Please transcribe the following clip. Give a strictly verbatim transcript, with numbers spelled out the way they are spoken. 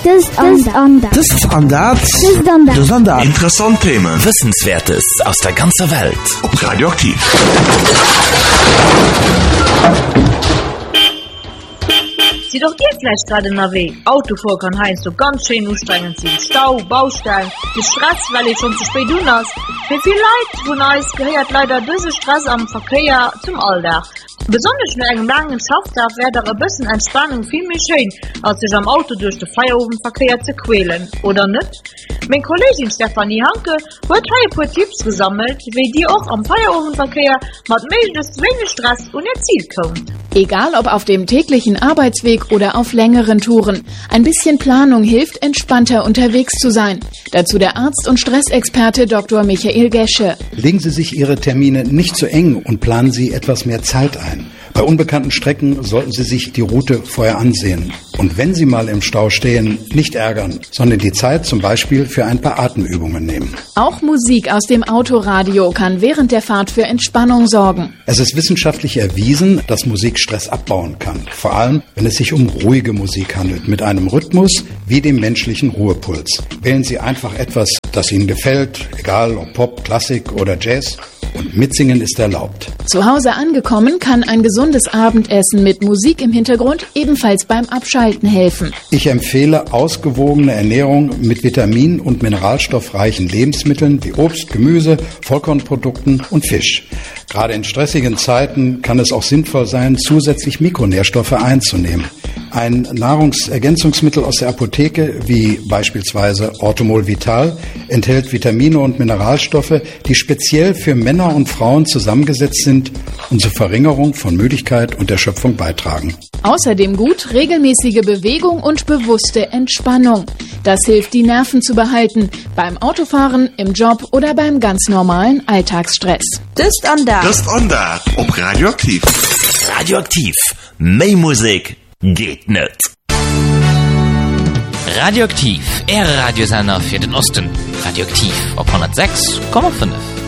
Das Andert. Das Andert. Das Andert. Interessante Themen. Wissenswertes aus der ganzen Welt. Ob Radioaktiv. Sieh doch dir vielleicht gerade in der Weg. Autofahren kann heißen, so ganz schön anstrengend sind. Stau, Baustellen, die Stress, weil ich schon zu spät tun hast. Für viele Leute von uns gehört leider dieser Stress am Verkehr zum Alltag. Besonders nach einem langen Schafttag wäre da ein bisschen Entspannung viel mehr schön, als sich am Auto durch den Feierabendverkehr zu quälen, oder nicht? Meine Kollegin Stefanie Hanke hat ein paar Tipps gesammelt, wie die auch am Feierabendverkehr mit möglichst wenig Stress und ihr Ziel kommen. Egal ob auf dem täglichen Arbeitsweg oder auf längeren Touren, ein bisschen Planung hilft, entspannter unterwegs zu sein. Dazu der Arzt und Stressexperte Doktor Michael Gesche. Legen Sie sich Ihre Termine nicht zu eng und planen Sie etwas mehr Zeit ein. Bei unbekannten Strecken sollten Sie sich die Route vorher ansehen. Und wenn Sie mal im Stau stehen, nicht ärgern, sondern die Zeit zum Beispiel für ein paar Atemübungen nehmen. Auch Musik aus dem Autoradio kann während der Fahrt für Entspannung sorgen. Es ist wissenschaftlich erwiesen, dass Musik Stress abbauen kann. Vor allem, wenn es sich um ruhige Musik handelt, mit einem Rhythmus wie dem menschlichen Ruhepuls. Wählen Sie einfach etwas, das Ihnen gefällt, egal ob Pop, Klassik oder Jazz. Und mitsingen ist erlaubt. Zu Hause angekommen kann ein gesundes Abendessen mit Musik im Hintergrund ebenfalls beim Abschalten helfen. Ich empfehle ausgewogene Ernährung mit vitamin- und mineralstoffreichen Lebensmitteln wie Obst, Gemüse, Vollkornprodukten und Fisch. Gerade in stressigen Zeiten kann es auch sinnvoll sein, zusätzlich Mikronährstoffe einzunehmen. Ein Nahrungsergänzungsmittel aus der Apotheke, wie beispielsweise Orthomol Vital, enthält Vitamine und Mineralstoffe, die speziell für Männer und Frauen zusammengesetzt sind und zur Verringerung von Müdigkeit und Erschöpfung beitragen. Außerdem gut regelmäßige Bewegung und bewusste Entspannung. Das hilft, die Nerven zu behalten, beim Autofahren, im Job oder beim ganz normalen Alltagsstress. Das Andert. Das Andert. Ob Radioaktiv. Radioaktiv. Mehr Musik geht nicht. Radioaktiv. Der Radiosender für den Osten. Radioaktiv auf hundertsechs Komma fünf.